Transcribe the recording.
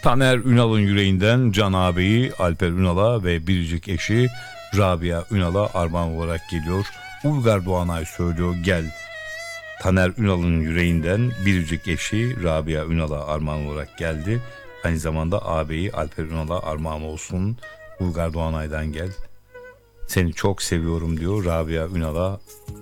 Taner Ünal'ın yüreğinden Can ağabeyi Alper Ünal'a ve biricik eşi Rabia Ünal'a armağan olarak geliyor. Uygar Doğanay söylüyor gel. Taner Ünal'ın yüreğinden biricik eşi Rabia Ünal'a armağan olarak geldi. Aynı zamanda ağabeyi Alper Ünal'a armağan olsun. Uygar Doğanay'dan gel. Seni çok seviyorum diyor Rabia Ünal'a.